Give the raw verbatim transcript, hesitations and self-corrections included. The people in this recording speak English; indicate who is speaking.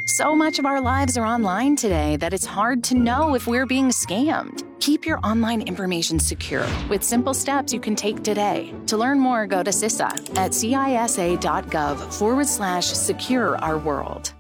Speaker 1: So much of our lives are online today that it's hard to know if we're being scammed. Keep your online information secure with simple steps you can take today. To learn more, go to C I S A at cisa.gov forward slash secure our world.